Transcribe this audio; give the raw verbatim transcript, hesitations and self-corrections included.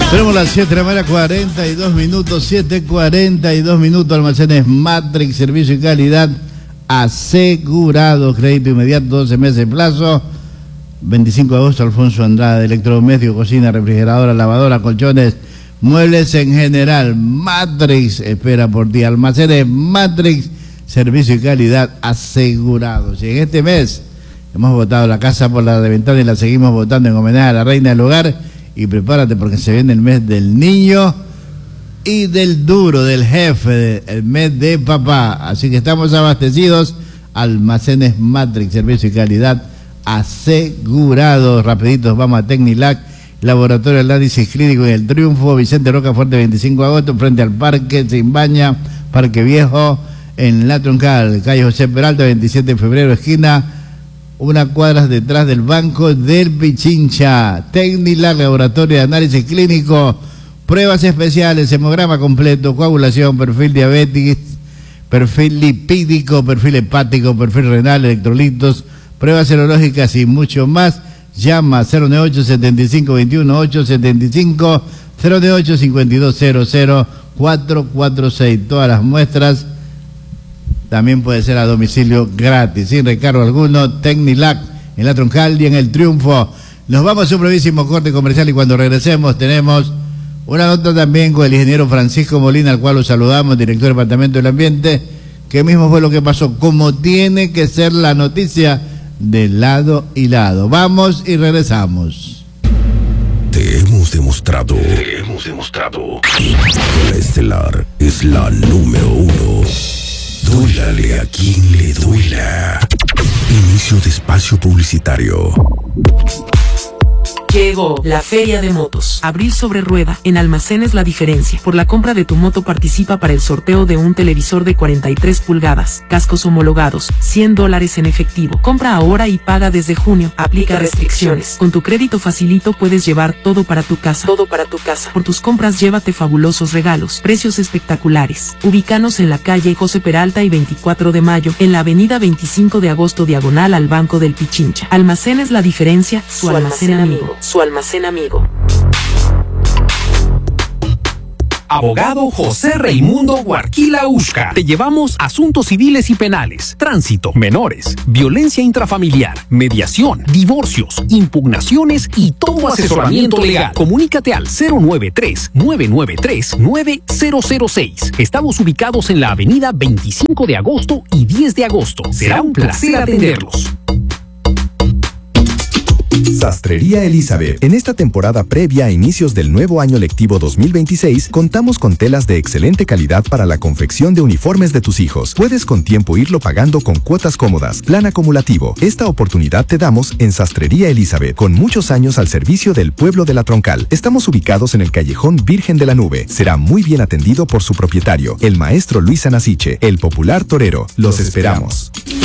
Tenemos las siete de la mañana, cuarenta y dos minutos, siete cuarenta y dos minutos. Almacenes Matrix, servicio y calidad asegurado, crédito inmediato, doce meses de plazo. veinticinco de agosto, Alfonso Andrade, electrodoméstico, cocina, refrigeradora, lavadora, colchones, muebles en general. Matrix espera por ti. Almacenes Matrix, servicio y calidad asegurados. Y en este mes hemos votado la casa por la de ventana y la seguimos votando en homenaje a la reina del hogar. Y prepárate porque se viene el mes del niño y del duro, del jefe, el mes de papá. Así que estamos abastecidos. Almacenes Matrix, servicio y calidad asegurados. Rapiditos, vamos a Tecnilac, laboratorio de análisis clínico en El Triunfo, Vicente Rocafuerte, veinticinco de agosto, frente al Parque Simbaña, Parque Viejo, en La Troncal, calle José Peralta, veintisiete de febrero, esquina, una cuadra detrás del Banco del Pichincha. Tecnilac, laboratorio de análisis clínico, pruebas especiales, hemograma completo, coagulación, perfil diabético, perfil lipídico, perfil hepático, perfil renal, electrolitos, pruebas serológicas y mucho más. Llama cero nueve ocho, setenta y cinco, veintiuno, ocho setenta y cinco, cero nueve ocho, cincuenta y dos cero cero, cuatro cuatro seis. Todas las muestras también puede ser a domicilio gratis, sin recargo alguno. Tecnilac, en La Troncal y en El Triunfo. Nos vamos a un brevísimo corte comercial y cuando regresemos tenemos una nota también con el ingeniero Francisco Molina, al cual lo saludamos, director del Departamento del Ambiente, que mismo fue lo que pasó, como tiene que ser la noticia de lado y lado. Vamos y regresamos. Te hemos demostrado, te hemos demostrado que la Estelar es la número uno. Duélale a quien le duela. Inicio de espacio publicitario. Llegó la Feria de Motos. Abril sobre rueda, en Almacenes La Diferencia. Por la compra de tu moto participa para el sorteo de un televisor de cuarenta y tres pulgadas, cascos homologados, cien dólares en efectivo. Compra ahora y paga desde junio. Aplica restricciones. Con tu crédito facilito puedes llevar todo para tu casa. Todo para tu casa. Por tus compras llévate fabulosos regalos. Precios espectaculares. Ubícanos en la calle José Peralta y veinticuatro de mayo, en la avenida veinticinco de agosto diagonal al Banco del Pichincha. Almacenes La Diferencia, su, su almacén, almacén amigo. Su almacén amigo. Abogado José Raimundo Guarquila Ushka. Te llevamos asuntos civiles y penales, tránsito, menores, violencia intrafamiliar, mediación, divorcios, impugnaciones y todo asesoramiento legal. Comunícate al cero nueve tres, nueve nueve tres, nueve cero cero seis. Estamos ubicados en la avenida veinticinco de agosto y diez de agosto. Será un placer atenderlos. Sastrería Elizabeth. En esta temporada previa a inicios del nuevo año lectivo dos mil veintiséis, contamos con telas de excelente calidad para la confección de uniformes de tus hijos. Puedes con tiempo irlo pagando con cuotas cómodas, plan acumulativo. Esta oportunidad te damos en Sastrería Elizabeth, con muchos años al servicio del pueblo de La Troncal. Estamos ubicados en el callejón Virgen de la Nube. Será muy bien atendido por su propietario, el maestro Luis Anasiche, el popular torero. Los esperamos.